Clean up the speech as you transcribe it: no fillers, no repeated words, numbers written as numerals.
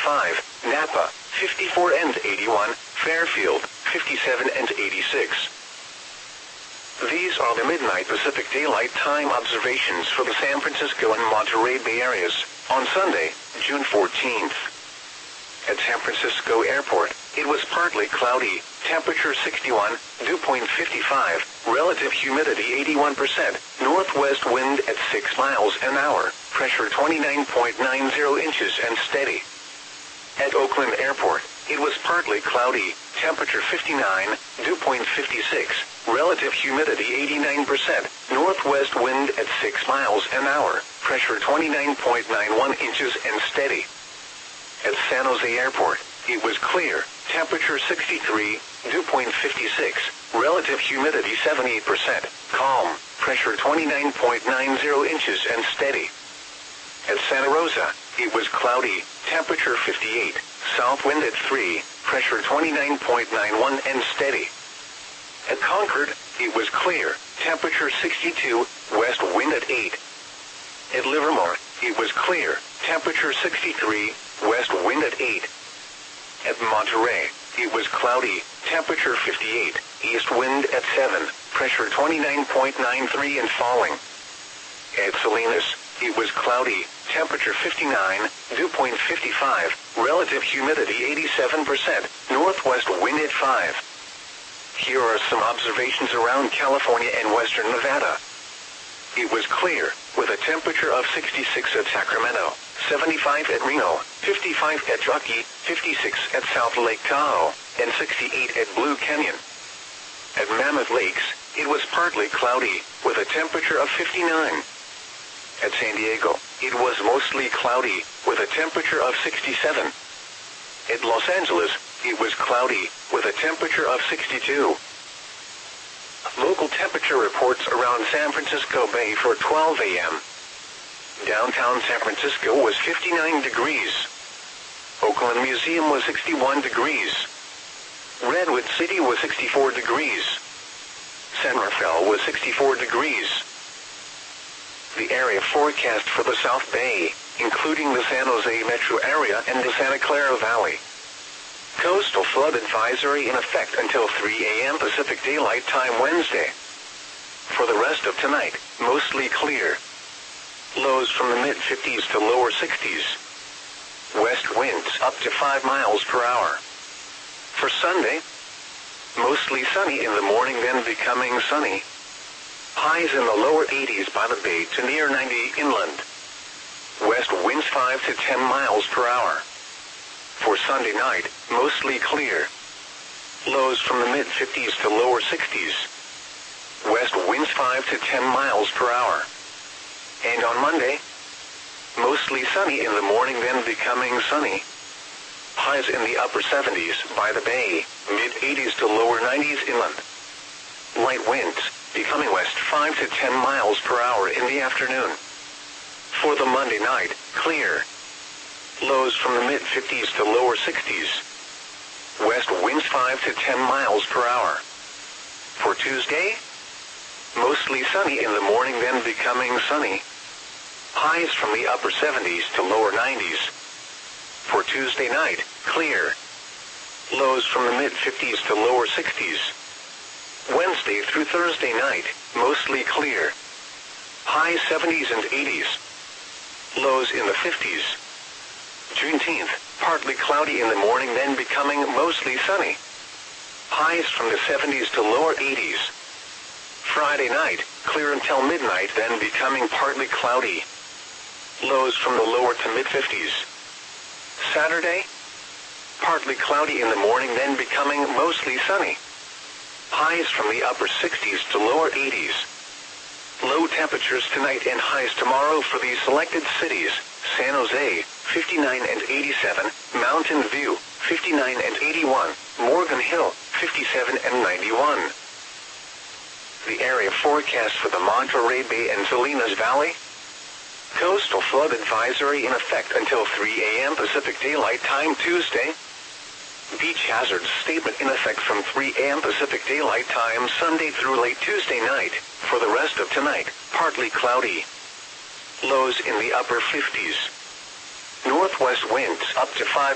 55, Napa, 54 and 81, Fairfield, 57 and 86. These are the midnight Pacific Daylight Time observations for the San Francisco and Monterey Bay areas on Sunday, June 14th. At San Francisco Airport, it was partly cloudy, temperature 61, dew point 55, relative humidity 81%, northwest wind at 6 miles an hour, pressure 29.90 inches and steady. At Oakland Airport, it was partly cloudy, temperature 59, dew point 56, relative humidity 89%, northwest wind at 6 miles an hour, pressure 29.91 inches and steady. At San Jose Airport, it was clear, temperature 63, dew point 56, relative humidity 78%, calm, pressure 29.90 inches and steady. At Santa Rosa, it was cloudy, temperature 58, south wind at 3, pressure 29.91 and steady. At Concord, it was clear, temperature 62, west wind at 8. At Livermore, it was clear, temperature 63, west wind at 8. At Monterey, it was cloudy, temperature 58, east wind at 7, pressure 29.93 and falling. At Salinas, it was cloudy, temperature 59, dew point 55, relative humidity 87%, northwest wind at 5. Here are some observations around California and western Nevada. It was clear, with a temperature of 66 at Sacramento, 75 at Reno, 55 at Truckee, 56 at South Lake Tahoe, and 68 at Blue Canyon. At Mammoth Lakes, it was partly cloudy, with a temperature of 59. At San Diego, it was mostly cloudy, with a temperature of 67. At Los Angeles, it was cloudy, with a temperature of 62. Local temperature reports around San Francisco Bay for 12 a.m. Downtown San Francisco was 59 degrees. Oakland Museum was 61 degrees. Redwood City was 64 degrees. San Rafael was 64 degrees. The area forecast for the South Bay, including the San Jose metro area and the Santa Clara Valley. Coastal flood advisory in effect until 3 a.m. Pacific Daylight Time Wednesday. For the rest of tonight, mostly clear. Lows from the mid-50s to lower 60s. West winds up to 5 miles per hour. For Sunday, mostly sunny in the morning, then becoming sunny. Highs in the lower 80s by the bay to near 90 inland. West winds 5 to 10 miles per hour. For Sunday night, mostly clear. Lows from the mid-50s to lower 60s. West winds 5 to 10 miles per hour. And on Monday, mostly sunny in the morning, then becoming sunny. Highs in the upper 70s by the bay, mid-80s to lower 90s inland. Light winds, becoming west 5 to 10 miles per hour in the afternoon. For the Monday night, clear. Lows from the mid-50s to lower 60s. West winds 5 to 10 miles per hour. For Tuesday, mostly sunny in the morning, then becoming sunny. Highs from the upper 70s to lower 90s. For Tuesday night, clear. Lows from the mid-50s to lower 60s. Wednesday through Thursday night, mostly clear. High 70s and 80s. Lows in the 50s. Juneteenth, partly cloudy in the morning, then becoming mostly sunny. Highs from the 70s to lower 80s. Friday night, clear until midnight, then becoming partly cloudy. Lows from the lower to mid-50s. Saturday, partly cloudy in the morning, then becoming mostly sunny. Highs from the upper 60s to lower 80s. Low temperatures tonight and highs tomorrow for these selected cities: San Jose, 59 and 87, Mountain View, 59 and 81, Morgan Hill, 57 and 91. The area forecast for the Monterey Bay and Salinas Valley. Coastal flood advisory in effect until 3 a.m. Pacific Daylight Time Tuesday. Beach hazards statement in effect from 3 a.m. Pacific Daylight Time Sunday through late Tuesday night. For the rest of tonight, partly cloudy. Lows in the upper 50s. Northwest winds up to 5